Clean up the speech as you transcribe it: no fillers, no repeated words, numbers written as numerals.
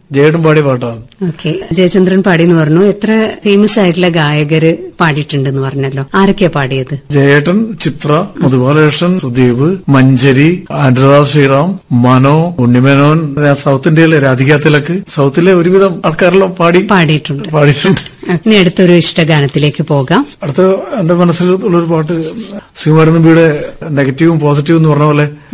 ജയേട്ടൻ പാടിയ പാട്ടാണ്. ഓക്കെ, ജയചന്ദ്രൻ പാടിയെന്ന് പറഞ്ഞു. എത്ര ഫേമസ് ആയിട്ടുള്ള ഗായകര് പാടിയിട്ടുണ്ടെന്ന് പറഞ്ഞല്ലോ. ആരൊക്കെയാ പാടിയത്? ജയേട്ടൻ, ചിത്ര, മധുബാലകൃഷ്ണൻ, സുദീപ്, മഞ്ചരി, അനുരാധ ശ്രീറാം, മനോ, ഉണ്ണിമേനോൻ, സൗത്ത് ഇന്ത്യയിലെ രാധിക തിലക്, സൗത്തിലെ ഒരുവിധം ആൾക്കാരെല്ലാം പാടിയിട്ടുണ്ട്. ഇനി അടുത്തൊരു ഇഷ്ടഗാനത്തിലേക്ക് പോകാം. അടുത്ത എന്റെ മനസ്സിലുള്ളൊരു പാട്ട് ശ്രീകുമാരൻ നമ്പിയുടെ നെഗറ്റീവും പോസിറ്റീവും എന്ന് പറഞ്ഞ പോലെ